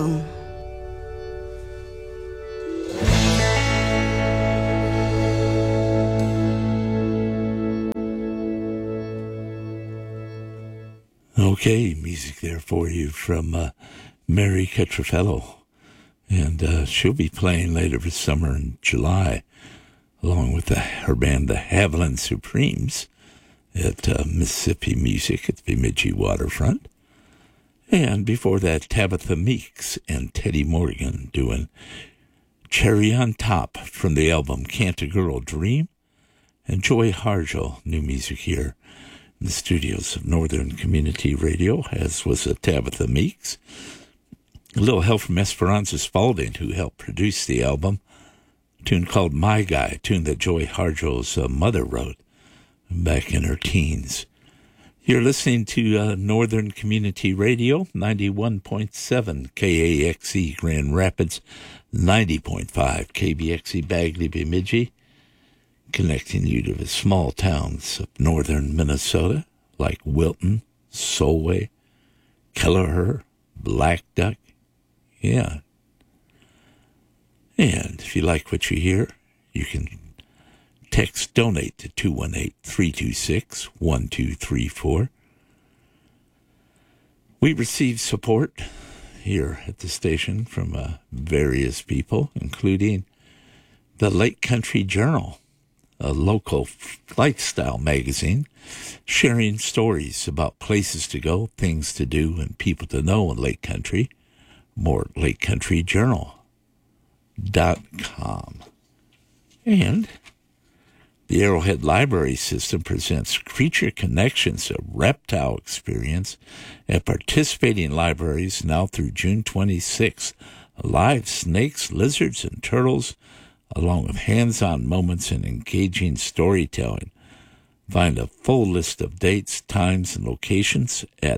home. Okay, music there for you from Mary Catrafello. And she'll be playing later this summer in July, along with her band, the Haviland Supremes, at Mississippi Music at the Bemidji Waterfront. And before that, Tabitha Meeks and Teddy Morgan doing Cherry on Top from the album Can't a Girl Dream. And Joy Hargel, new music here in the studios of Northern Community Radio, as was Tabitha Meeks. A little help from Esperanza Spalding, who helped produce the album. A tune called My Guy, a tune that Joy Hargel's mother wrote back in her teens. You're listening to Northern Community Radio, 91.7 KAXE Grand Rapids, 90.5 KBXE Bagley Bemidji, connecting you to the small towns of northern Minnesota, like Wilton, Solway, Kelleher, Black Duck. Yeah. And if you like what you hear, you can text donate to 218-326-1234. We receive support here at the station from various people, including the Lake Country Journal, a local lifestyle magazine sharing stories about places to go, things to do, and people to know in Lake Country. More at lakecountryjournal.com. And the Arrowhead Library System presents Creature Connections, a reptile experience at participating libraries now through June 26th. Live snakes, lizards, and turtles, along with hands-on moments and engaging storytelling. Find a full list of dates, times, and locations at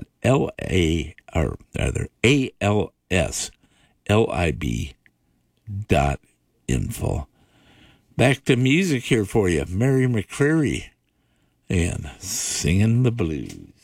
alslib.info. Back to music here for you. Mary McCreary and Singing the Blues.